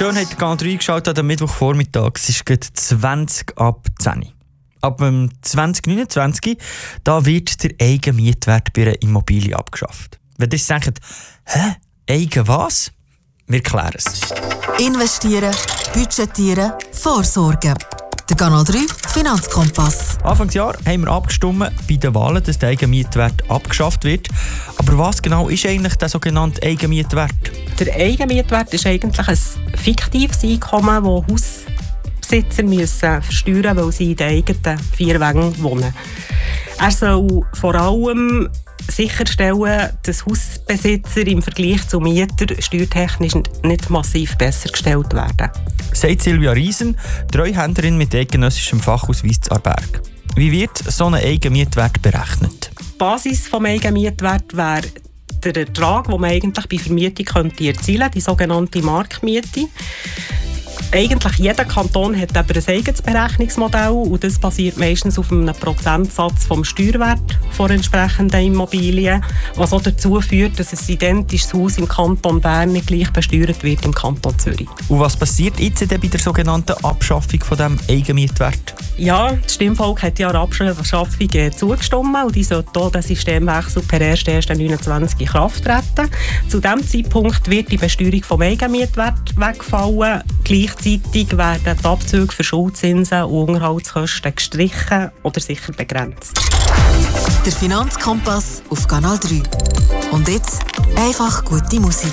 Schön hat Kanal 3 geschaut am Mittwochvormittag. Es ist gerade 20 ab 10. Ab dem 2029 da wird der Eigenmietwert bei einer Immobilie abgeschafft. Wenn ihr denkt, Eigen was? Wir klären es. Investieren, budgetieren, vorsorgen. Der Kanal 3 Finanzkompass. Anfangsjahr haben wir abgestimmt bei den Wahlen, dass der Eigenmietwert abgeschafft wird. Aber was genau ist eigentlich der sogenannte Eigenmietwert? Der Eigenmietwert ist eigentlich ein fiktives Einkommen, das Hausbesitzer müssen versteuern, weil sie in den eigenen 4 Wänden wohnen. Er soll vor allem sicherstellen, dass Hausbesitzer im Vergleich zu Mietern steuertechnisch nicht massiv besser gestellt werden. Sagt Silvia Riesen, Treuhänderin mit eidgenössischem Fachausweis zu Aarberg. Wie wird so ein Eigenmietwert berechnet? Die Basis des Eigenmietwerts wäre der Ertrag, den man eigentlich bei Vermietung erzielen könnte, die sogenannte Marktmiete. Eigentlich jeder Kanton hat aber ein eigenes Berechnungsmodell und das basiert meistens auf einem Prozentsatz vom Steuerwert der entsprechenden Immobilien, was auch dazu führt, dass ein identisches Haus im Kanton Bern nicht gleich besteuert wird im Kanton Zürich. Und was passiert jetzt bei der sogenannten Abschaffung von dem Eigenmietwert? Ja, das Stimmvolk hat ja der Abschaffung zugestimmt und die sollte auch den Systemwechsel per 1.1.29 in Kraft treten. Zu diesem Zeitpunkt wird die Besteuerung vom Eigenmietwert wegfallen. Gleichzeitig werden die Abzüge für Schuldzinsen und Unterhaltskosten gestrichen oder sicher begrenzt. Der Finanzkompass auf Kanal 3. Und jetzt einfach gute Musik.